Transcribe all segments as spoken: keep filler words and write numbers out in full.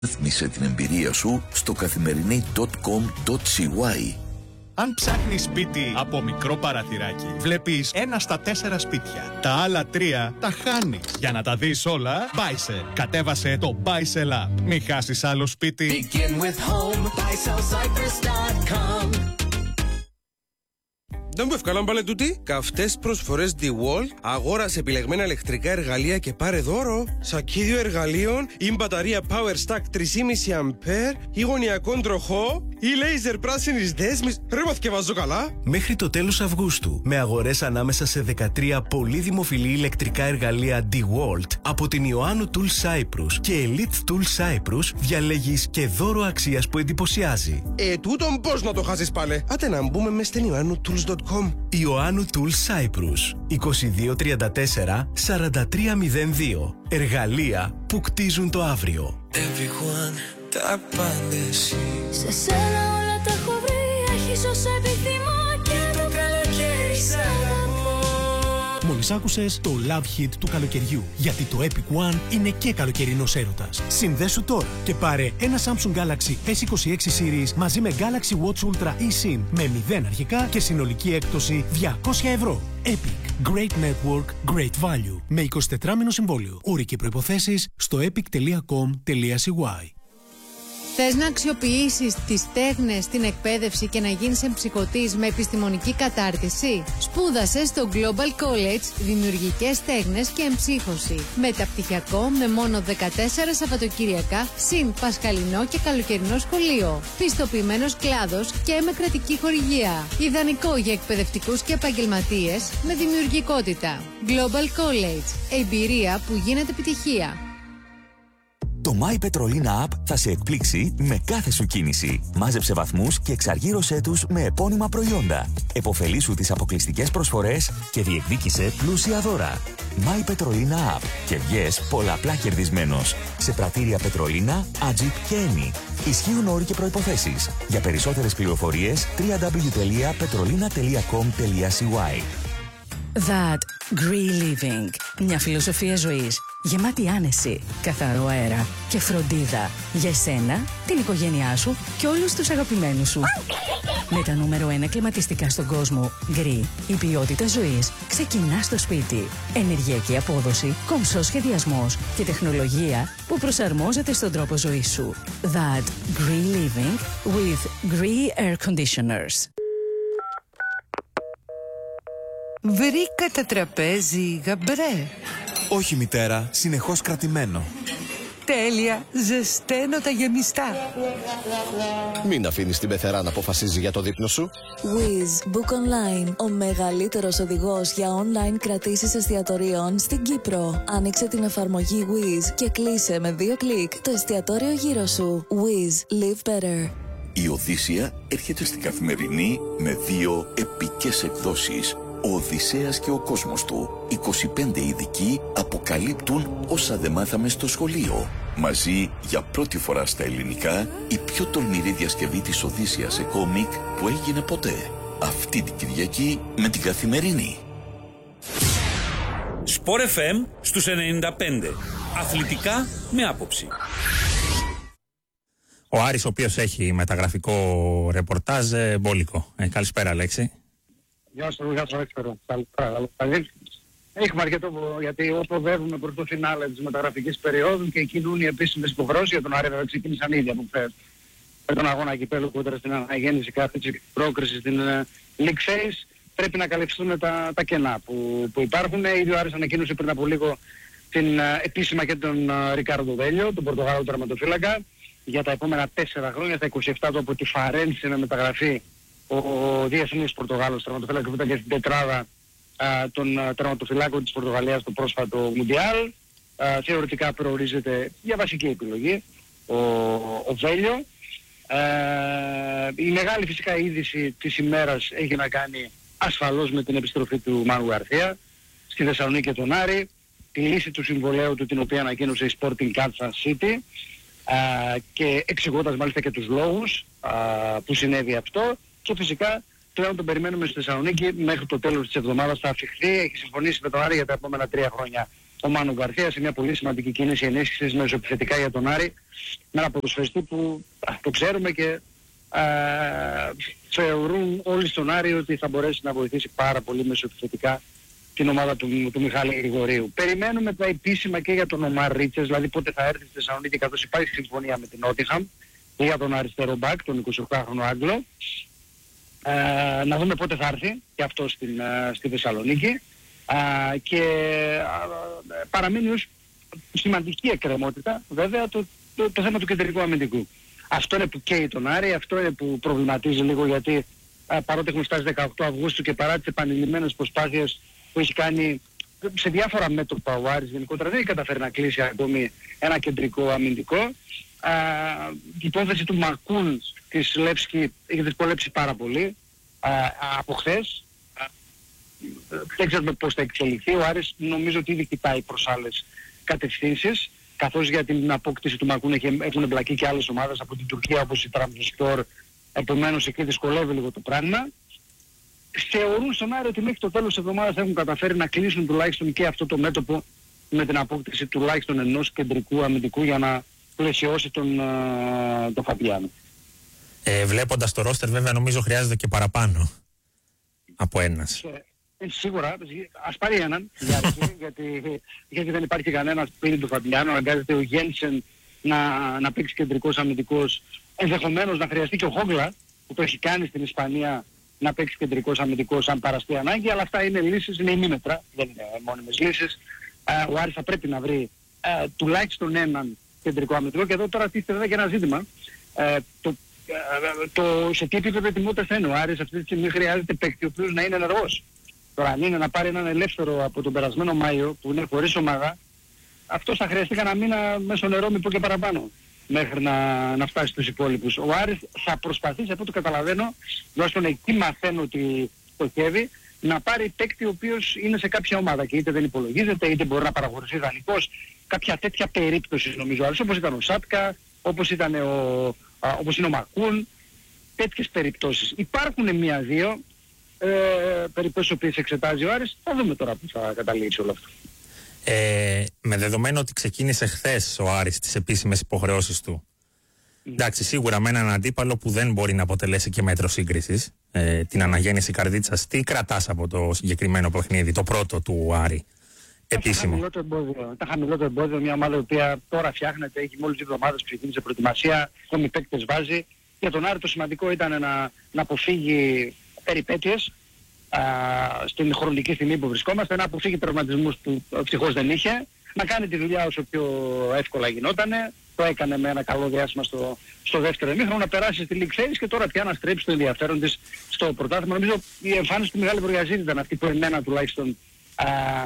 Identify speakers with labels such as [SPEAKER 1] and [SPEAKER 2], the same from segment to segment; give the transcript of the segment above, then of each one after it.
[SPEAKER 1] Ρύθμισε την εμπειρία σου στο καθημερινή τελεία κομ τελεία σι γουάι.
[SPEAKER 2] Αν ψάχνεις σπίτι από μικρό παραθυράκι, βλέπεις ένα στα τέσσερα σπίτια. Τα άλλα τρία τα χάνεις. Για να τα δεις όλα, Buysell. Κατέβασε το Buysell App. Μην χάσεις άλλο σπίτι.
[SPEAKER 3] Begin with home, buy sell cyprus dot com.
[SPEAKER 4] Δεν μου ευκάλαν πάλι τούτη. Καυτές προσφορές DeWalt, αγόρασε επιλεγμένα ηλεκτρικά εργαλεία και πάρε δώρο. Σακίδιο εργαλείων ή μπαταρία Power Stack τρία κόμμα πέντε αμπέρ ή γωνιακόν τροχό ή λέιζερ πράσινης δέσμης. Ρε μαθ και βάζω καλά.
[SPEAKER 5] Μέχρι το τέλος Αυγούστου, με αγορές ανάμεσα σε δεκατρία πολύ δημοφιλή ηλεκτρικά εργαλεία DeWalt από την Ιωάννου Tools Cyprus και Elite Tools Cyprus, διαλέγεις και δώρο αξίας που εντυπωσιάζει.
[SPEAKER 4] Ε, τούτον πώς να το χάσεις πάλι. Άτε να μπούμε μες στην ιωάννου τούλς τελεία κομ.
[SPEAKER 5] Ιωάννου Tools Cyprus είκοσι δύο τριάντα τέσσερα σαράντα τρία μηδέν δύο. Εργαλεία που κτίζουν το αύριο.
[SPEAKER 3] Everyone, τα πάντα εσύ.
[SPEAKER 6] Σε σένα όλα τα έχω βρει, έχεις όσα επιθυμώ και το καλοκαίρι σ' αγαπώ.
[SPEAKER 7] Μόλις άκουσες το Love Hit του καλοκαιριού, γιατί το Epic One είναι και καλοκαιρινός έρωτας. Συνδέσου τώρα και πάρε ένα Samsung Galaxy ες είκοσι έξι Series μαζί με Galaxy Watch Ultra eSIM με μηδέν αρχικά και συνολική έκπτωση διακόσια ευρώ. Epic. Great Network, Great Value. Με εικοσιτετράμηνο συμβόλαιο. Όροι και προϋποθέσεις στο epic τελεία κομ τελεία σι γουάι.
[SPEAKER 8] Θες να αξιοποιήσεις τις τέχνες στην εκπαίδευση και να γίνεις εμψυχωτής με επιστημονική κατάρτιση? Σπούδασε στο Global College Δημιουργικές Τέχνες και Εμψύχωση. Μεταπτυχιακό με μόνο δεκατέσσερα Σαββατοκυριακά, συν πασχαλινό και καλοκαιρινό σχολείο. Πιστοποιημένος κλάδος και με κρατική χορηγία. Ιδανικό για εκπαιδευτικούς και επαγγελματίες με δημιουργικότητα. Global College. Εμπειρία που γίνεται επιτυχία.
[SPEAKER 9] Το My Petrolina App θα σε εκπλήξει με κάθε σου κίνηση. Μάζεψε βαθμούς και εξαργύρωσέ τους με επώνυμα προϊόντα. Εποφελήσου τις αποκλειστικές προσφορές και διεκδίκησε πλούσια δώρα. My Petrolina App και βγες πολλαπλά κερδισμένος. Σε πρατήρια Petrolina, Agip και Eni. Ισχύουν όροι και προϋποθέσεις. Για περισσότερες πληροφορίες double-u double-u double-u τελεία petrolina τελεία κομ τελεία σι γουάι.
[SPEAKER 10] That Green Living. Μια φιλοσοφία ζωής γεμάτη άνεση, καθαρό αέρα και φροντίδα για εσένα, την οικογένειά σου και όλους τους αγαπημένους σου. Με τα νούμερο ένα κλιματιστικά στον κόσμο, Green, η ποιότητα ζωής ξεκινά στο σπίτι. Ενεργειακή απόδοση, κομψός σχεδιασμός και τεχνολογία που προσαρμόζεται στον τρόπο ζωής σου. That Green Living with Green Air Conditioners.
[SPEAKER 11] Βρήκα τραπέζι γαμπρέ.
[SPEAKER 12] Όχι μητέρα, συνεχώς κρατημένο.
[SPEAKER 11] Τέλεια, ζεσταίνω τα γεμιστά.
[SPEAKER 13] Μην αφήνεις την πεθερά να αποφασίζει για το δείπνο σου.
[SPEAKER 14] Wizz Book Online, ο μεγαλύτερος οδηγός για online κρατήσεις εστιατορίων στην Κύπρο. Άνοιξε την εφαρμογή Wizz και κλείσε με δύο κλικ το εστιατόριο γύρω σου. Wizz, live better.
[SPEAKER 1] Η Οδύσσια έρχεται στην Καθημερινή με δύο επικές εκδόσεις. Ο Οδυσσέας και ο κόσμος του. είκοσι πέντε ειδικοί αποκαλύπτουν όσα δεν μάθαμε στο σχολείο. Μαζί για πρώτη φορά στα ελληνικά η πιο τολμηρή διασκευή της Οδύσσιας σε κόμικ που έγινε ποτέ. Αυτή την Κυριακή με την Καθημερινή.
[SPEAKER 15] Σπορ εφ εμ στους ενενήντα πέντε. Αθλητικά με άποψη.
[SPEAKER 16] Ο Άρης, ο οποίος έχει μεταγραφικό ρεπορτάζ μπόλικο. Ε, καλησπέρα, Αλέξη.
[SPEAKER 17] Γεια σας, γεια σας, Καλησπέρα. Έχουμε αρκετό, γιατί όσο οδεύουμε προς το φινάλε της μεταγραφικής περίοδου και κινούν οι επίσημες υποχρεώσεις για τον Άρη, θα ξεκίνησαν ήδη από χθες. Με τον αγώνα κυπέλλου κόντρα στην αναγέννηση κάθε της πρόκρισης στην uh, League Phase, πρέπει να καλυφθούν τα, τα κενά που, που υπάρχουν. Ήδη ο Άρης ανακοίνωσε πριν από λίγο την uh, επίσημα και τον uh, Ρικάρντο Βέλιο, τον Πορτογάλο τερματοφύλακα, για τα επόμενα τέσσερα χρόνια, στα είκοσι επτά του από τη Φαρένση να μεταγραφεί ο διεθνής Πορτογάλος τερματοφύλακας που ήταν και στην τετράδα α, των α, τερματοφυλάκων της Πορτογαλίας στο πρόσφατο Μουντιάλ. Α, θεωρητικά προορίζεται για βασική επιλογή ο, ο Βέλιο. Α, η μεγάλη φυσικά είδηση της ημέρας έχει να κάνει ασφαλώς με την επιστροφή του Μάνου Γαρθία στη Θεσσαλονίκη και τον Άρη, τη λύση του συμβολαίου του την οποία ανακοίνωσε η Sporting Kansas City α, και εξηγώντας μάλιστα και τους λόγους α, που συνέβη αυτό. Και φυσικά πλέον τον περιμένουμε στη Θεσσαλονίκη μέχρι το τέλος της εβδομάδας, θα αφιχθεί, έχει συμφωνήσει με τον Άρη για τα επόμενα τρία χρόνια ο Μάνο Γκαρθία σε μια πολύ σημαντική κίνηση ενίσχυσης μεσοεπιθετικά για τον Άρη, με ένα ποδοσφαιριστή που α, το ξέρουμε και α, θεωρούν όλοι στον Άρη ότι θα μπορέσει να βοηθήσει πάρα πολύ μεσοεπιθετικά την ομάδα του, του Μιχάλη Γρηγορίου. Περιμένουμε τα επίσημα και για τον Ομάρ Ρίτσες, δηλαδή πότε θα έρθει στη Θεσσαλονίκη, καθώς υπάρχει συμφωνία με την Νότιχαμ και για τον αριστερό μπακ, τον εικοσιοκτάχρονο Άγγλο. Ε, να δούμε πότε θα έρθει και αυτό στην, ε, στη Θεσσαλονίκη. Ε, και ε, παραμένει ως σημαντική εκκρεμότητα βέβαια το, το, το θέμα του κεντρικού αμυντικού. Αυτό είναι που καίει τον Άρη, αυτό είναι που προβληματίζει λίγο, γιατί ε, παρότι έχουμε φτάσει δεκαοκτώ Αυγούστου και παρά τις επανειλημμένες προσπάθειες που έχει κάνει σε διάφορα μέτωπα ο Άρης, γενικότερα δεν έχει καταφέρει να κλείσει ακόμη ένα κεντρικό αμυντικό. Α, η υπόθεση του Μακούν της Λεύσκη έχει δυσκολέψει πάρα πολύ α, από χθες. Α, δεν ξέρουμε πώς θα εξελιχθεί. Ο Άρης νομίζω ότι ήδη κοιτάει προς άλλες κατευθύνσεις, καθώς για την απόκτηση του Μακούν έχουν εμπλακεί και άλλες ομάδες από την Τουρκία όπως η Τραμπζονspor, επομένως εκεί δυσκολεύει λίγο το πράγμα. Θεωρούν στον Άρη ότι μέχρι το τέλος της εβδομάδας έχουν καταφέρει να κλείσουν τουλάχιστον και αυτό το μέτωπο με την απόκτηση τουλάχιστον ενός κεντρικού αμυντικού για να πλαισιώσει τον, uh, τον Φαμπιάνο.
[SPEAKER 16] Ε, βλέποντας το ρόστερ βέβαια νομίζω χρειάζεται και παραπάνω από ένας.
[SPEAKER 17] Ε, σίγουρα, ας πάρει έναν για αρχή, γιατί, γιατί δεν υπάρχει κανένας πριν του Φαμπιάνο, αναγκάζεται ο Γένσεν να, να παίξει κεντρικός αμυντικός, ενδεχομένως να χρειαστεί και ο Χόγκλα που το έχει κάνει στην Ισπανία να παίξει κεντρικός αμυντικός αν παραστεί ανάγκη, αλλά αυτά είναι λύσεις, είναι ημίμετρα, δεν είναι μόνιμες λύσεις. Ε, ο Άρης θα πρέπει να βρει ε, τουλάχιστον έναν κεντρικό αμυντικό και εδώ τώρα τίθεται βέβαια και ένα ζήτημα. Ε, το, ε, το, σε τι επίπεδο ετοιμότητας θα είναι ο Άρης αυτή τη στιγμή χρειάζεται παίκτη ο οποίος να είναι ενεργός. Τώρα αν είναι να πάρει έναν ελεύθερο από τον περασμένο Μάιο που είναι χωρίς ομάδα, αυτός θα χρειαστεί κανένα μήνα μέσω νερό μη πω και παραπάνω μέχρι να, να φτάσει στους υπόλοιπους. Ο Άρης θα προσπαθήσει, από ό,τι καταλαβαίνω, τουλάχιστον εκεί μαθαίνω ότι στοχεύει, να πάρει παίκτη ο οποίος είναι σε κάποια ομάδα και είτε δεν υπολογίζεται είτε μπορεί να παραχωρηθεί δανεικός. Κάποια τέτοια περίπτωση νομίζω, άλλως, όπως ήταν ο Σάτκα, όπως, ήταν ο, α, όπως είναι ο Μακούν, τέτοιες περιπτώσεις. Υπάρχουν μία-δύο ε, περιπτώσεις που εξετάζει ο Άρης, θα δούμε τώρα που θα καταλήξει όλο αυτό.
[SPEAKER 16] Ε, με δεδομένο ότι ξεκίνησε χθες ο Άρης τις επίσημες υποχρεώσεις του, mm. εντάξει, σίγουρα με έναν αντίπαλο που δεν μπορεί να αποτελέσει και μέτρο σύγκρισης, ε, την αναγέννηση Καρδίτσας, τι κρατάς από το συγκεκριμένο παιχνίδι, το πρώτο του Άρη? Επίσημο.
[SPEAKER 17] Τα χαμηλότερο εμπόδιο, μια ομάδα η οποία τώρα φτιάχνεται, έχει μόλις δύο εβδομάδες ξεκίνησε προετοιμασία, ακόμη παίκτες βάζει. Για τον Άρη το σημαντικό ήταν να, να αποφύγει περιπέτειες α, στην χρονική στιγμή που βρισκόμαστε, να αποφύγει τραυματισμούς που ευτυχώς δεν είχε, να κάνει τη δουλειά όσο πιο εύκολα γινότανε. Το έκανε με ένα καλό διάστημα στο, στο δεύτερο ημίχρονο, να περάσει στη League Phase και τώρα πια να στρέψει το ενδιαφέρον της στο πρωτάθλημα. Νομίζω η εμφάνιση του Μιχάλη Βουργιαζίδη ήταν αυτή που εμένα τουλάχιστον α,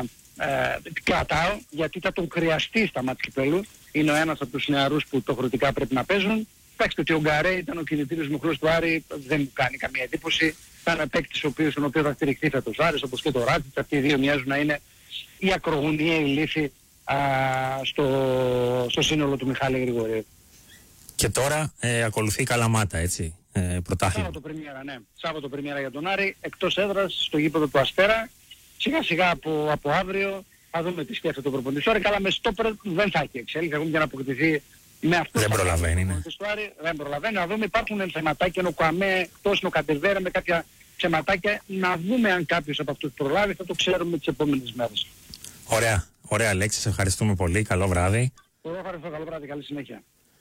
[SPEAKER 17] Ε, κρατάω, γιατί θα τον χρειαστεί στα μάτια κυπέλλου. Είναι ο ένας από τους νεαρούς που το χρονικά πρέπει να παίζουν. Εντάξει, ότι ο Γκαρέ ήταν ο κινητήριος μοχλός του Άρη, δεν μου κάνει καμία εντύπωση. Θα είναι παίκτης ο οποίος, τον οποίο θα στηριχθεί φέτος Άρης, όπως και το Ράτιτς. Αυτοί οι δύο μοιάζουν να είναι η ακρογωνιαία η λύθη α, στο, στο σύνολο του Μιχάλη Γρηγορίου.
[SPEAKER 16] Και τώρα ε, ακολουθεί η Καλαμάτα, έτσι, ε, πρωτάθλημα.
[SPEAKER 17] Σάββατο πρεμιέρα, ναι. Σάββατο πρεμιέρα για τον Άρη, εκτός έδρας, στο γήπεδο του Αστέρα. Σιγά σιγά από, από αύριο θα δούμε τι σκέφτεται ο προπονητής. Τώρα καλά με στόπερ δεν θα έχει εξέλιξη, ακόμη και να αποκτηθεί με αυτό.
[SPEAKER 16] Δεν προλαβαίνει, ναι.
[SPEAKER 17] Δεν προλαβαίνει, να δούμε, υπάρχουν θεματάκια, ο Κουαμέ, τόσο ο Καντεβέρα με κάποια θεματάκια, να δούμε αν κάποιος από αυτούς προλάβει, θα το ξέρουμε τις επόμενες μέρες.
[SPEAKER 16] Ωραία, ωραία Αλέξη, σε ευχαριστούμε πολύ, καλό βράδυ.
[SPEAKER 17] Εγώ ευχαριστώ, καλό βράδυ, καλή συνέχεια.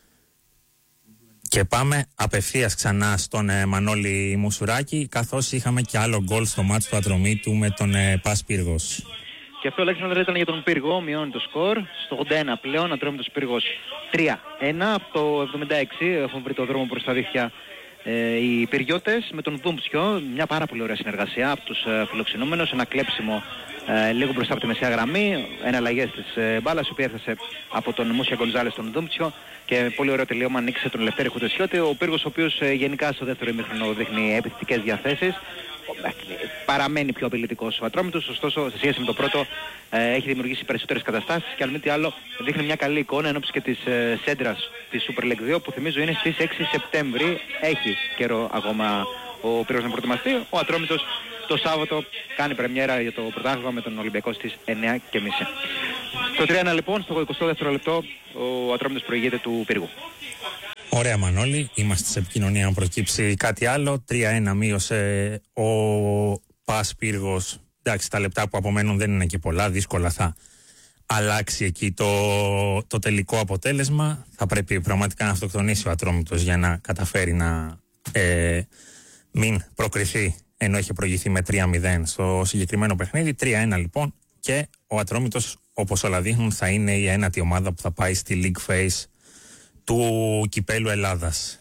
[SPEAKER 16] Και πάμε απευθείας ξανά στον ε, Μανώλη Μουσουράκη, καθώς είχαμε και άλλο γκολ στο μάτς του Ατρομήτου με τον ε, Πας Πύργος.
[SPEAKER 18] Και αυτό Αλέξανδρε ήταν για τον Πύργο, μειώνει το σκορ στο ογδόντα ένα πλέον, Ατρόμητος Πύργος τρία ένα. Από το εβδομήντα έξι έχουν βρει το δρόμο προς τα δίχτυα ε, οι Πυριώτες με τον Δούμψιο, μια πάρα πολύ ωραία συνεργασία από τους ε, φιλοξενούμενους, ένα κλέψιμο ε, λίγο μπροστά από τη μεσαία γραμμή, ένα αλλαγές της ε, μπάλας, η οποία έφτασε από τον Μούσια Γκονζάλες στον Δούμψιο και πολύ ωραίο τελείωμα ανοίξε τον Λευτέρη Χουτεσιώτη. Ο Πύργος ο οποίος ε, γενικά στο δεύτερο ημίχρονο δείχνει επιθετικές διαθέσεις. Παραμένει πιο απειλητικός ο Ατρόμητος, ωστόσο σε σχέση με το πρώτο ε, έχει δημιουργήσει περισσότερες καταστάσεις και αν μη τι άλλο δείχνει μια καλή εικόνα ενώπιση και της ε, σέντρας της Super League δύο που θυμίζω είναι στις έξι Σεπτέμβρη. Έχει καιρό ακόμα ο Πύργος να προετοιμαστεί. Ο Ατρόμητος το Σάββατο κάνει πρεμιέρα για το πρωτάθλημα με τον Ολυμπιακό στις εννιά και μισή. Το τρία ένα λοιπόν, στο εικοστό δεύτερο λεπτό, ο Ατρόμητος προηγείται του Πύργου.
[SPEAKER 16] Ωραία Μανώλη, είμαστε σε επικοινωνία αν προκύψει κάτι άλλο. τρία ένα μείωσε ο ΠΑΣ Πύργος. Εντάξει, τα λεπτά που απομένουν δεν είναι και πολλά, δύσκολα θα αλλάξει εκεί το, το τελικό αποτέλεσμα. Θα πρέπει πραγματικά να αυτοκτονήσει ο Ατρόμητος για να καταφέρει να ε, μην προκριθεί, ενώ είχε προηγηθεί με τρία μηδέν στο συγκεκριμένο παιχνίδι. τρία ένα λοιπόν, και ο Ατρόμητος, όπως όλα δείχνουν, θα είναι η ένατη ομάδα που θα πάει στη League Phase του Κυπέλλου Ελλάδας.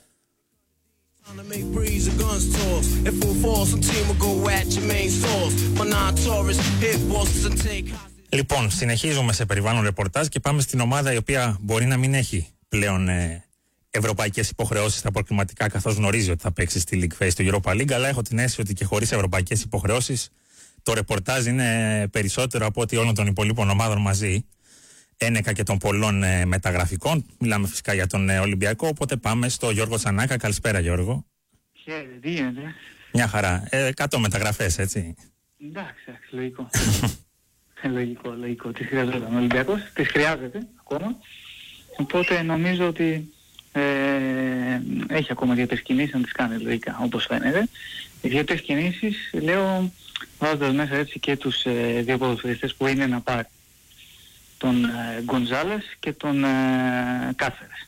[SPEAKER 16] Λοιπόν, συνεχίζουμε σε περιβάλλον ρεπορτάζ και πάμε στην ομάδα η οποία μπορεί να μην έχει πλέον ε, ευρωπαϊκές υποχρεώσεις στα προκριματικά, καθώς γνωρίζει ότι θα παίξει στη League Phase του Europa League, αλλά έχω την αίσθηση ότι και χωρίς ευρωπαϊκές υποχρεώσεις το ρεπορτάζ είναι περισσότερο από ότι όλων των υπολείπων ομάδων μαζί, ένεκα και των πολλών ε, μεταγραφικών. Μιλάμε φυσικά για τον ε, Ολυμπιακό, οπότε πάμε στο Γιώργο Τσανάκα. Καλησπέρα Γιώργο.
[SPEAKER 19] Χαίρετε, τι γίνεται?
[SPEAKER 16] Μια χαρά. Ε, εκατό μεταγραφές, έτσι.
[SPEAKER 19] Εντάξει, εντάξει, λογικό. λογικό, λογικό. Τις χρειαζόταν ο Ολυμπιακός, τις χρειάζεται ακόμα. Οπότε νομίζω ότι ε, έχει ακόμα δύο-τρεις κινήσεις να τις κάνει λογικά, όπως φαίνεται. Οι δύο-τρεις κινήσεις, λέω, βάζοντας μέσα έτσι και τους ε, δύο ποδοσφαιριστές που είναι να πάρει. Τον ε, Γκονζάλες και τον ε, Κάφερες.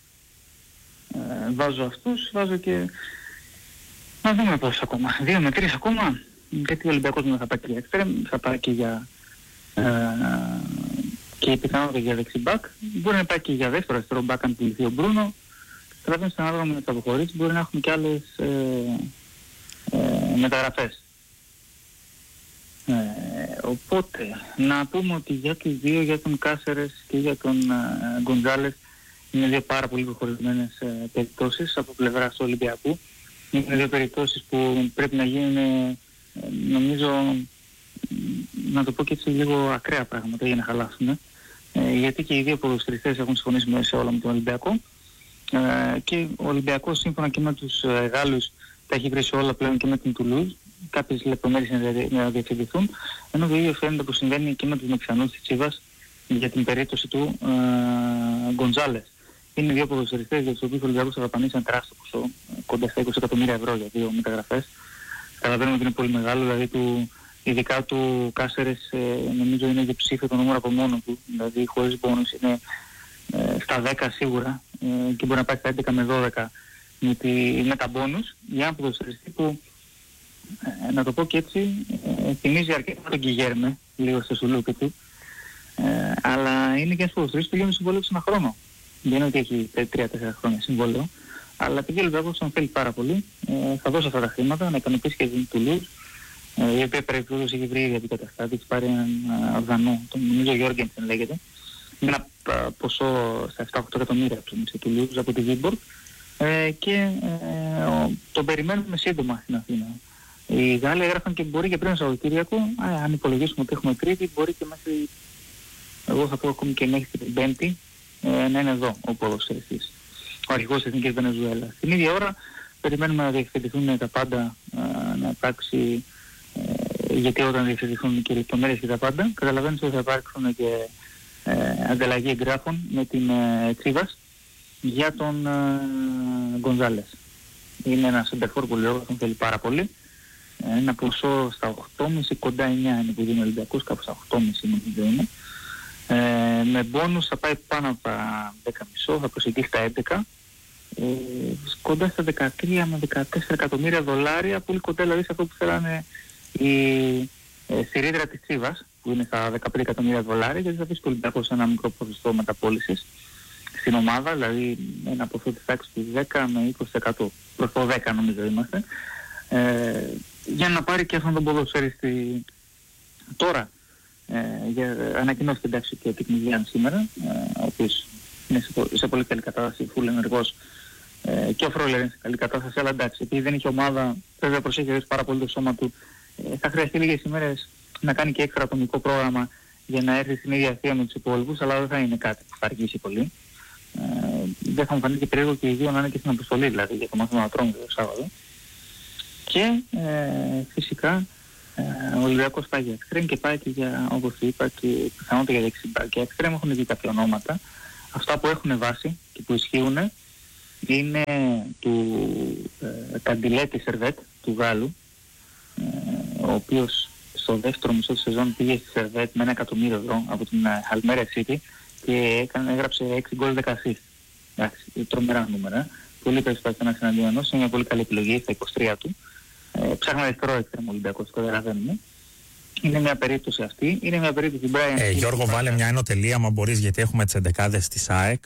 [SPEAKER 19] Ε, βάζω αυτούς, βάζω και... Να δούμε πώς ακόμα. Δύο με τρεις ακόμα. Γιατί ο Ολυμπιακός δεν θα πάει και για εξτρέμ, θα πάει και για... Ε, και η πιθανότητα για δεξιμπάκ. Μπορεί να πάει και για δεύτερο αριστερό μπάκ αν πουληθεί ο Μπρούνο. Στραβήν στον άλλο με τις αποχωρήσεις μπορεί να έχουμε και άλλες ε, ε, μεταγραφές. Ε, οπότε, να πούμε ότι για τους δύο, για τον Κάσερες και για τον ε, Γκοντζάλες, είναι δύο πάρα πολύ προχωρημένες ε, περιπτώσεις από πλευράς του Ολυμπιακού. Είναι δύο περιπτώσεις που πρέπει να γίνουν, ε, νομίζω, να το πω και έτσι λίγο ακραία πράγματα για να χαλάσουν. Ε, γιατί και οι δύο ποδοσφαιριστές έχουν συμφωνήσει σε όλα με τον Ολυμπιακό. Ε, και ο Ολυμπιακός σύμφωνα και με τους ε, Γάλλους τα έχει βρει σε όλα πλέον και με την Τουλούζ. Κάποιες λεπτομέρειες να διευθυντηθούν, ενώ το ίδιο φαίνεται που συμβαίνει και με τους Μεξιανούς της Τσίβας για την περίπτωση του ε, Γκοντζάλες. Είναι δύο ποδοσφαιριστές για τους οποίους ο Ολυμπιακός θα δαπανίσει ένα τεράστιο ποσό, κοντά στα είκοσι εκατομμύρια ευρώ για δύο μεταγραφές. Καταλαβαίνουμε ότι είναι πολύ μεγάλο, δηλαδή του, ειδικά του Κάσερες ε, νομίζω είναι διψήφιο το νούμερο από μόνο του, δηλαδή χωρίς μπόνους είναι ε, στα δέκα σίγουρα ε, και μπορεί να πάει στα έντεκα με δώδεκα με, τη, με τα μπόνους για ένα ποδοσφαιριστή που Ε, να το πω και έτσι, ε, θυμίζει αρκετά τον Γκιγέρμε, λίγο στο σουλούπι του, ε, αλλά είναι και ένας ποδοσφαιριστής που γίνει συμβόλαιο σε ένα χρόνο. Δεν είναι ότι έχει τρία τέσσερα χρόνια συμβόλαιο, αλλά επειδή ο Ολυμπιακός τον θέλει πάρα πολύ, ε, θα δώσει αυτά τα χρήματα, να ικανοποιήσει και την Τουλούζ, ε, η οποία περιπτώσεις έχει βρει για την καταστάτη, έχει πάρει έναν Αφγανό, τον νομίζω Γιώργενσεν λέγεται, με ένα α, ποσό στα επτά οκτώ εκατομμύρια του σε Τουλούζ από τη Βίμπορκ, ε, και ε, ο, τον περιμένουμε σύντομα στην Αθήνα. Οι Γάλλοι έγραφαν και μπορεί και πριν το Σαββατοκύριακο, αν υπολογίσουμε ότι έχουμε Τρίτη, μπορεί και μέχρι, εγώ θα πω ακόμη και μέχρι την Πέμπτη, ε, να είναι εδώ ο ποδοσφαιριστής, ο αρχηγός της Εθνικής Βενεζουέλας. Την ίδια ώρα περιμένουμε να διευθετηθούν τα πάντα, ε, να υπάρξει, ε, γιατί όταν διευθετηθούν και λεπτομέρειες και τα πάντα, καταλαβαίνεις ότι θα υπάρξουν και ε, ανταλλαγή εγγράφων με την ε, Τσίβας για τον ε, Γκονζάλες. Είναι ένας σεντερφόρ πολύ ωραίος, τον θέλει πάρα πολύ. Ένα ποσό στα οκτώ κόμμα πέντε κοντά εννιά είναι που δίνει ο Ολυμπιακός, κάπου στα οκτώ κόμμα πέντε νομίζω είναι. Ε, με μπόνους θα πάει πάνω από τα δέκα κόμμα πέντε, θα προσεγγίσει τα έντεκα. Ε, κοντά στα δεκατρία με δεκατέσσερα εκατομμύρια δολάρια, πολύ κοντά δηλαδή σε αυτό που θέλανε η ε, Σιρίδρα της Τσίβας, που είναι στα δεκαπέντε εκατομμύρια δολάρια, γιατί θα αφήσει το Ολυμπιακός ένα μικρό ποσοστό μεταπώλησης στην ομάδα, δηλαδή ένα ποσό της τάξης του δέκα με είκοσι τοις εκατό, προς το δέκα νομίζω είμαστε. Ε, για να πάρει και αυτόν τον ποδοσφαιριστή. Τώρα ε, για, ανακοινώθηκε εντάξει και ο Τικνιδιάν σήμερα, ε, ο οποίος είναι σε, σε πολύ καλή κατάσταση, φουλ ενεργός, ε, και ο Φρόλερ είναι σε καλή κατάσταση, αλλά εντάξει, επειδή δεν είχε ομάδα, πρέπει να προσέχει πάρα πολύ το σώμα του, ε, θα χρειαστεί λίγες ημέρες να κάνει και έξτρα ατομικό πρόγραμμα για να έρθει στην ίδια θεία με τους υπόλοιπους, αλλά δεν θα είναι κάτι που θα αργήσει πολύ. Ε, δεν θα μου φανεί και περίεργο και οι δύο να είναι και στην αποστολή, δηλαδή για το μάθημα να τρώμε το Σάββατο. Και ε, φυσικά ο Ολυμπιακός πάει για εξτρέμ και πάει και για, όπως είπα, και πιθανότητα για δεξιμπάκ. Και εξτρέμ έχουν δει κάποια ονόματα. Αυτά που έχουν βάση και που ισχύουν είναι του ε, Καντιλέτη Σερβέτ, του Γάλλου, ε, ο οποίος στο δεύτερο μισό της σεζόν πήγε στη Σερβέτ με ένα εκατομμύριο ευρώ από την Αλμέρα City και έκανε, έγραψε έξι γκολ δέκα ασίστ. Εντάξει, τρομερά νούμερα. Πολύ περισσότερο ένα εναντίον ενός, είναι μια πολύ καλή επιλογή στα είκοσι τρία του. Ε, ψάχνει αριστερό εξτρέμ Ολυμπιακός, το καταλαβαίνουμε. Είναι μια περίπτωση αυτή. Είναι μια περίπτωση Brian
[SPEAKER 16] ε, Γιώργο, βάλε μια ενωτελεία, μα μπορείς, γιατί έχουμε τις εντεκάδες της ΑΕΚ.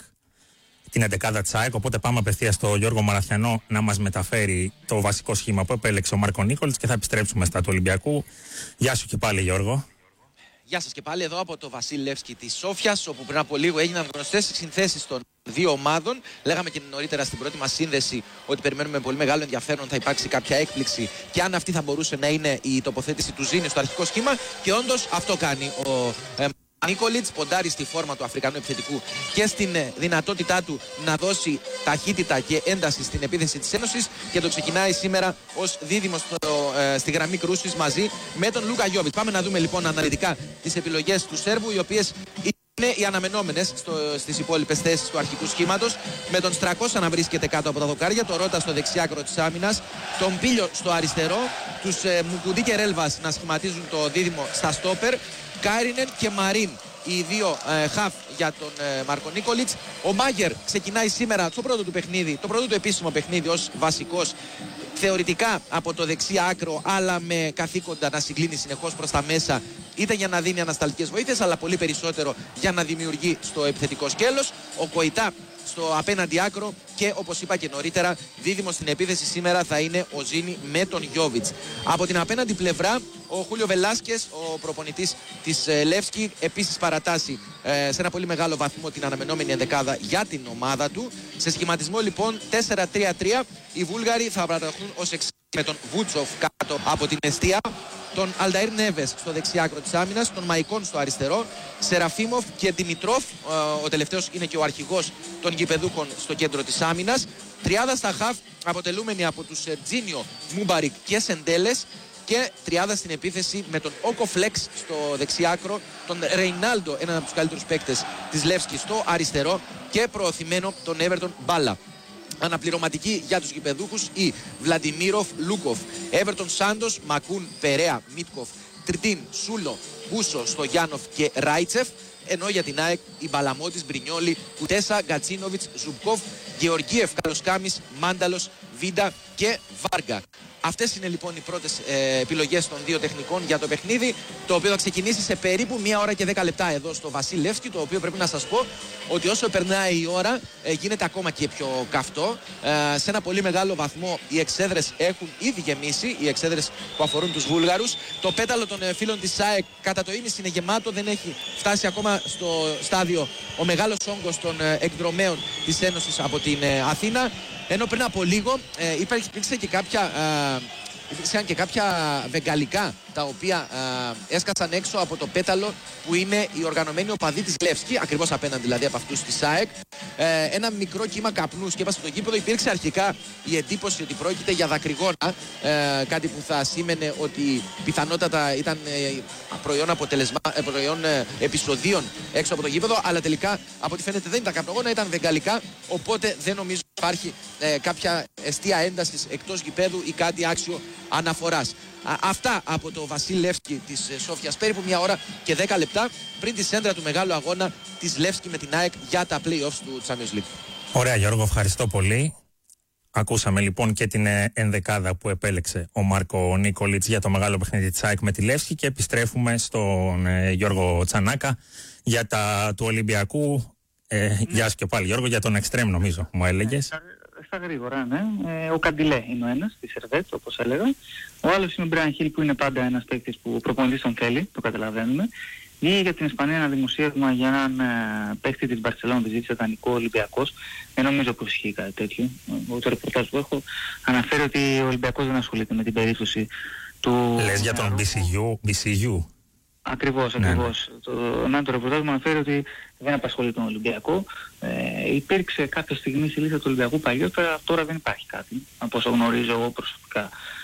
[SPEAKER 16] Την εντεκάδα της ΑΕΚ. Οπότε πάμε απευθείας στο Γιώργο Μαραθιανό να μας μεταφέρει το βασικό σχήμα που επέλεξε ο Μάρκο Νίκολιτς και θα επιστρέψουμε στα του Ολυμπιακού. Γεια σου και πάλι, Γιώργο.
[SPEAKER 20] Γεια σας και πάλι εδώ από το Βασίλη Λεύσκι της Σόφιας, όπου πριν από λίγο έγιναν γνωστές οι συνθέσεις των δύο ομάδων. Λέγαμε και νωρίτερα στην πρώτη μας σύνδεση ότι περιμένουμε με πολύ μεγάλο ενδιαφέρον θα υπάρξει κάποια έκπληξη και αν αυτή θα μπορούσε να είναι η τοποθέτηση του Ζήνη στο αρχικό σχήμα. Και όντως αυτό κάνει ο ε, Νίκολιτς, ποντάρει στη φόρμα του Αφρικανού επιθετικού και στην δυνατότητά του να δώσει ταχύτητα και ένταση στην επίθεση της Ένωσης και το ξεκινάει σήμερα ως δίδυμο στο, ε, στη γραμμή κρούσης μαζί με τον Λούκα Γιόβιτς. Πάμε να δούμε λοιπόν αναλυτικά τις επιλογές του Σέρβου, οι οποίες είναι οι αναμενόμενες στο, στις υπόλοιπες θέσεις του αρχικού σχήματος, με τον Στρακώσα να βρίσκεται κάτω από τα δοκάρια, το Ρότα στο δεξιάκρο της άμυνας, τον Πίλιο στο αριστερό, τους ε, Μουκουντί και Ρέλβας να σχηματίζουν το δίδυμο στα στόπερ, Κάιρινεν και Μαρίν οι δύο ε, χαφ για τον ε, Μάρκο Νίκολιτς. Ο Μάγερ ξεκινάει σήμερα το πρώτο του παιχνίδι, το πρώτο του επίσημο παιχνίδι ως βασικός, θεωρητικά από το δεξί άκρο, αλλά με καθήκοντα να συγκλίνει συνεχώς προς τα μέσα, είτε για να δίνει ανασταλτικές βοήθειες, αλλά πολύ περισσότερο για να δημιουργεί στο επιθετικό σκέλος. Ο Κοϊτά στο απέναντι άκρο και, όπως είπα και νωρίτερα, δίδυμο στην επίθεση σήμερα θα είναι ο Ζήνη με τον Γιόβιτς. Από την απέναντι πλευρά, ο Χούλιο Βελάσκες, ο προπονητής της ε, Λεύσκι, επίσης παρατάσσει ε, σε ένα πολύ μεγάλο βαθμό την αναμενόμενη ενδεκάδα για την ομάδα του. Σε σχηματισμό λοιπόν τέσσερα τρία τρία, οι Βούλγαροι θα παραταχθούν ως εξής, με τον Βούτσοφ κάτω από την εστία, τον Αλταήρ Νέβες στο δεξιάκρο της άμυνας, τον Μαϊκόν στο αριστερό, Σεραφίμοφ και Δημητρόφ, ο τελευταίος είναι και ο αρχηγός των γηπεδούχων στο κέντρο της άμυνας. Τριάδα στα χαφ αποτελούμενη από τους Τζίνιο, Μούμπαρικ και Σεντέλες, και τριάδα στην επίθεση με τον Όκο Φλεξ στο δεξιάκρο, τον Ρεϊνάλντο, έναν από τους καλύτερους παίκτες της Λεύσκη, στο αριστερό και προωθημένο τον Έβερτον Μπάλα. Αναπληρωματική για τους γηπεδούχους η Βλαντιμίροφ, Λούκοφ, Έβερτον Σάντος, Μακούν, Περέα, Μίτκοφ, Τριτίν, Σούλο, Μπούσο, Στογιάνοφ και Ράιτσεφ. Ενώ για την ΑΕΚ η Μπαλαμότης, Μπρινιόλη, Κουτέσα, Γκατσίνοβιτς, Ζουμπκόφ, Γεωργίεφ, Καλοσκάμις, Μάνταλος, Βίντα και Βάργα. Αυτές είναι λοιπόν οι πρώτες ε, επιλογές των δύο τεχνικών για το παιχνίδι, το οποίο θα ξεκινήσει σε περίπου μία ώρα και δέκα λεπτά εδώ στο Βασίλη Λεύσκι, το οποίο πρέπει να σας πω ότι όσο περνάει η ώρα ε, γίνεται ακόμα και πιο καυτό. Ε, σε ένα πολύ μεγάλο βαθμό οι εξέδρες έχουν ήδη γεμίσει, οι εξέδρες που αφορούν τους Βούλγαρους. Το πέταλο των ε, φίλων της ΑΕΚ κατά το ίμιση είναι γεμάτο, δεν έχει φτάσει ακόμα στο στάδιο ο μεγάλος όγκος των ε, εκδρομέων της Ένωσης από την ε, Αθήνα. Ενώ πριν από λίγο ε, υπήρξε και κάποια, ε, υπήρξαν και κάποια βεγγαλικά τα οποία ε, έσκασαν έξω από το πέταλο που είναι οι οργανωμένοι οπαδοί της Λεύσκη, ακριβώς απέναντι δηλαδή από αυτούς της ΑΕΚ. Ε, ένα μικρό κύμα καπνού σκέπασε το γήπεδο. Υπήρξε αρχικά η εντύπωση ότι πρόκειται για δακρυγόνα, ε, κάτι που θα σήμαινε ότι πιθανότατα ήταν ε, προϊόν, αποτελεσμα... ε, προϊόν ε, επεισοδίων έξω από το γήπεδο, αλλά τελικά από ό,τι φαίνεται δεν ήταν καπνογόνα, ήταν βεγγαλικά, οπότε δεν νομίζω υπάρχει ε, κάποια αιστεία έντασης εκτός γηπέδου ή κάτι άξιο αναφοράς. Α, αυτά από το Βασίλη Λεύσκι της ε, Σόφιας, περίπου μια ώρα και δέκα λεπτά πριν τη σέντρα του μεγάλου αγώνα της Λεύσκι με την ΑΕΚ για τα play-offs του Champions League.
[SPEAKER 16] Ωραία Γιώργο, ευχαριστώ πολύ. Ακούσαμε λοιπόν και την ε, ενδεκάδα που επέλεξε ο Μάρκο Νίκολιτς για το μεγάλο παιχνίδι της ΑΕΚ με τη Λεύσκι και επιστρέφουμε στον ε, Γιώργο Τσανάκα για τα του Ολυμπιακού. Ε, ναι. Γεια σου και πάλι Γιώργο, για τον εξτρέμ νομίζω μου έλεγες.
[SPEAKER 19] Ναι, στα γρήγορα, ναι. Ε, ο Καντιλέ είναι ο ένας, της Σερβέτ, όπως έλεγα. Ο άλλος είναι ο Μπράιν Χιλ, που είναι πάντα ένας παίκτης που ο προπονητής τον θέλει, το καταλαβαίνουμε. Ή για την Ισπανία ένα δημοσίευμα για έναν ε, παίκτη της Μπαρσελόνα, τη ζήτησε δανεικό Ολυμπιακός. Δεν νομίζω πως ισχύει κάτι τέτοιο. Εγώ το ρεπορτάζ που έχω αναφέρει ότι ο Ολυμπιακός δεν ασχολείται με την περίπτωση του...
[SPEAKER 16] Λες για τον μπι σι γιου.
[SPEAKER 19] Ακριβώς, ακριβώς. Ναι. Το, να, το ρεπορτάζ μου αναφέρει ότι δεν απασχολεί τον Ολυμπιακό. Ε, υπήρξε κάποια στιγμή στη λίστα του Ολυμπιακού παλιότερα, τώρα δεν υπάρχει κάτι, από όσο γνωρίζω εγώ προσωπικά.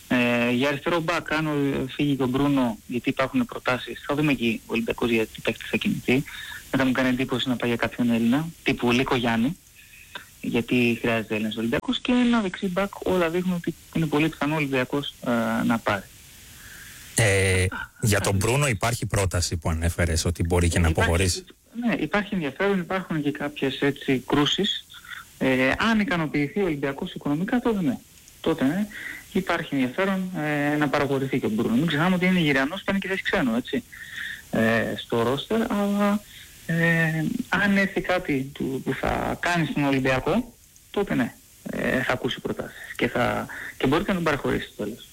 [SPEAKER 19] Ε, για αριστερό μπακ, αν φύγει και ο Μπρούνο, γιατί υπάρχουν προτάσεις, θα δούμε εκεί ο Ολυμπιακός για τι παίκτη θα κινηθεί. Μετά μου κάνει εντύπωση να πάει για κάποιον Έλληνα, τύπου Λίκο Γιάννη, γιατί χρειάζεται Έλληνας Ολυμπιακός, και ένα δεξί μπακ, όλα δείχνουν ότι είναι πολύ πιθανό ο Ολυμπιακός ε, να πάρει.
[SPEAKER 16] Ε, για τον Μπρούνο υπάρχει πρόταση που ανέφερες ότι μπορεί και να αποχωρήσει.
[SPEAKER 19] Ναι, υπάρχει ενδιαφέρον, υπάρχουν και κάποιες έτσι κρούσεις. Ε, αν ικανοποιηθεί ο Ολυμπιακός οικονομικά, τότε ναι. Τότε ναι. Υπάρχει ενδιαφέρον ε, να παραχωρηθεί και ο Μπρούνο. Μην ξεχνάμε ότι είναι Γυριανός, παίρνει και θέση ξένο, έτσι, ε, στο ρόστερ, αλλά ε, αν έρθει κάτι του, που θα κάνει στον Ολυμπιακό, τότε ναι, ε, θα ακούσει προτάσεις και, θα, και μπορεί και να τον παραχωρήσει στο τέλος.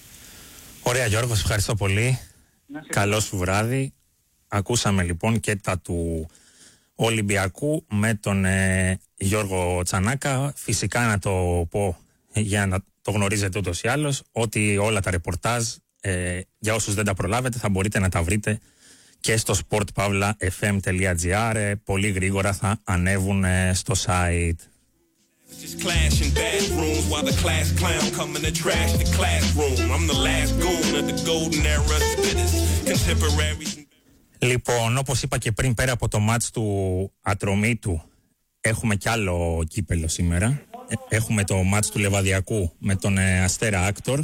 [SPEAKER 16] Ωραία Γιώργο, σε ευχαριστώ πολύ. Καλό σου βράδυ. Ακούσαμε λοιπόν και τα του Ολυμπιακού με τον ε, Γιώργο Τσανάκα. Φυσικά να το πω για να το γνωρίζετε ούτως ή άλλως, ότι όλα τα ρεπορτάζ ε, για όσους δεν τα προλάβετε θα μπορείτε να τα βρείτε και στο sport pavla f m dot g r. Ε, πολύ γρήγορα θα ανέβουν ε, στο site.
[SPEAKER 21] Just clashing bathrooms while the class clown coming to trash the classroom. I'm the last goon of the golden era, spitters, contemporaries.
[SPEAKER 16] Λοιπόν, όπως είπα και πριν, πέρα από το μάτς του Ατρομήτου, έχουμε κι άλλο κύπελο σήμερα. Έχουμε το μάτς του Λεβαδιακού με τον ε, Αστέρα Άκτορ.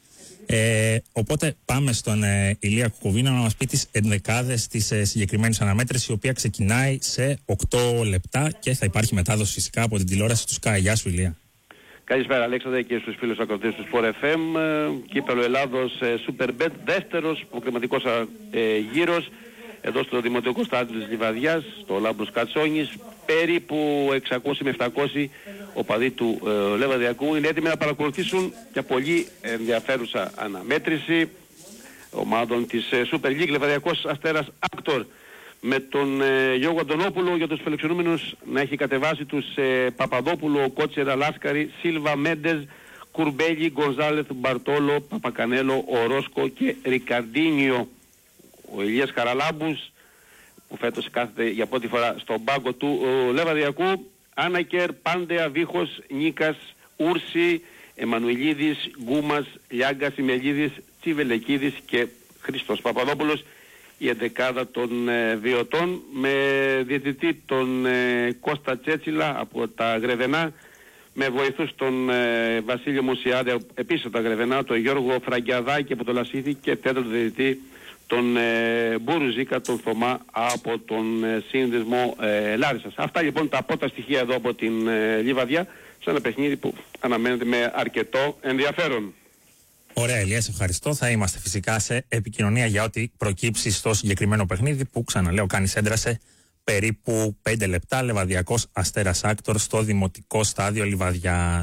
[SPEAKER 16] Ε, οπότε πάμε στον ε, Ηλία Κουκουβίνα να μας πει τις ενδεκάδες της ε, συγκεκριμένης αναμέτρησης, η οποία ξεκινάει σε οκτώ λεπτά και θα υπάρχει μετάδοση φυσικά από την τηλεόραση του Sky. Γεια σου Ηλία.
[SPEAKER 22] Καλησπέρα Αλέξανδρε και στους φίλους ακροτές του Sport εφ εμ. Κύπελλο Ελλάδος ε, Superbet, δεύτερος προκριματικός ε, γύρος εδώ στο Δημοτικό Στάδιο της Λιβαδιάς, στο Λάμπρος Κατσόνης. Περίπου εξακόσιοι με επτακόσιοι οπαδοί του ε, Λεβαδιακού είναι έτοιμοι να παρακολουθήσουν μια πολύ ενδιαφέρουσα αναμέτρηση ομάδων της ε, Super League. Λεβαδιακός Αστέρας Άκτορ με τον ε, Γιώργο Αντωνόπουλο για τους φιλοξενούμενους να έχει κατεβάσει τους ε, Παπαδόπουλο, Κότσερα, Λάσκαρη, Σίλβα, Μέντες, Κουρμπέλη, Γκονζάλεθ, Μπαρτόλο, Παπακανέλο, Ορόσκο και Ρικαρντίνιο. Ο Ηλίας Χαραλάμπους που φέτος κάθεται για πρώτη φορά στον πάγκο του ο, Λεβαδιακού. Άνακερ, Πάντεα, Βίχος, Νίκας, Ούρση, Εμμανουηλίδης, Γκούμας, Λιάγκας, Ημελίδης, Τσιβελεκίδης και Χριστός Παπαδόπουλος. Η εντεκάδα των ε, βιωτών με διαιτητή τον ε, Κώστα Τσέτσιλα από τα Γρεβενά, με βοηθούς τον ε, Βασίλειο Μουσιάδη επίσης από τα Γρεβενά, τον Γιώργο Φραγκιαδάκη από το Λασίθι και τέταρτο διαιτητή τον ε, Μπουρουζίκα, τον Θωμά από τον ε, σύνδεσμο ε, Λάρισσας. Αυτά λοιπόν τα πρώτα στοιχεία εδώ από την ε, Λιβαδιά σε ένα παιχνίδι που αναμένεται με αρκετό ενδιαφέρον.
[SPEAKER 16] Ωραία Ηλία, σε ευχαριστώ. Θα είμαστε φυσικά σε επικοινωνία για ό,τι προκύψει στο συγκεκριμένο παιχνίδι που, ξαναλέω, κάνει έντρα σε περίπου πέντε λεπτά. Λεβαδιακός Αστέρας Άκτορ στο Δημοτικό Στάδιο Λιβαδιά.